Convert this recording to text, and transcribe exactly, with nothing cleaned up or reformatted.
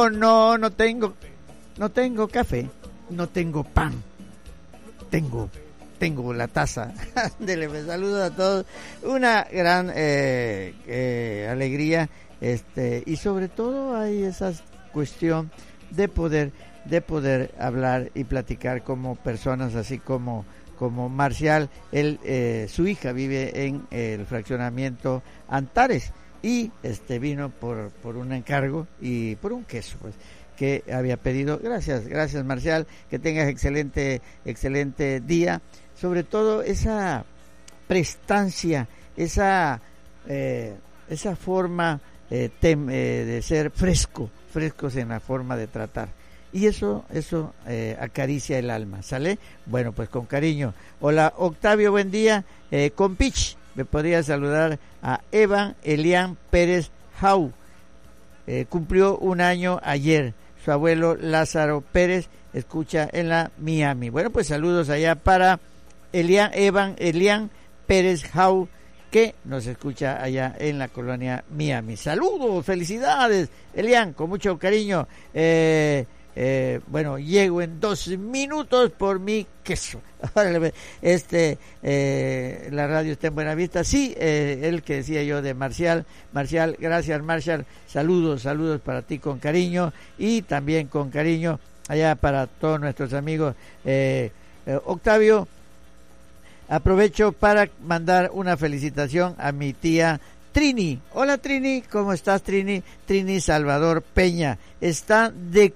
no, no tengo, no tengo café, no tengo pan, tengo, tengo la taza. Dele, me saludo a todos, una gran eh, eh, alegría, este, y sobre todo hay esa cuestión de poder, de poder hablar y platicar como personas, así como, como Marcial. Él, eh, su hija vive en el fraccionamiento Antares, y este vino por por un encargo y por un queso, pues, que había pedido. Gracias, gracias Marcial, que tengas excelente excelente día, sobre todo esa prestancia, esa eh, esa forma eh, tem, eh, de ser fresco, frescos en la forma de tratar. Y eso eso eh, acaricia el alma, ¿sale? Bueno, pues con cariño. Hola Octavio, buen día. Eh, con Pitch, me podría saludar a Evan Elian Pérez Jau. Eh, cumplió un año ayer. Su abuelo Lázaro Pérez escucha en la Miami. Bueno, pues saludos allá para Elian, Evan Elian Pérez Jau, que nos escucha allá en la colonia Miami. Saludos, felicidades, Elian, con mucho cariño. Eh, Eh, bueno, llego en dos minutos por mi queso. Este, eh, la radio está en Buenavista. Sí, eh, el que decía yo de Marcial. Marcial, gracias Marcial. Saludos, saludos para ti con cariño, y también con cariño allá para todos nuestros amigos. Eh, eh, Octavio, aprovecho para mandar una felicitación a mi tía Trini. Hola Trini, ¿cómo estás Trini? Trini Salvador Peña está de